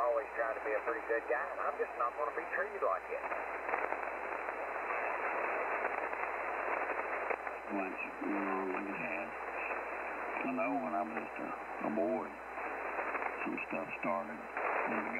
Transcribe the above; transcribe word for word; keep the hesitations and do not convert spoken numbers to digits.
always tried to be a pretty good guy, and I'm just not going to be treated like it. Once, you know, like it has. I know when I was just a, a boy, some stuff started in the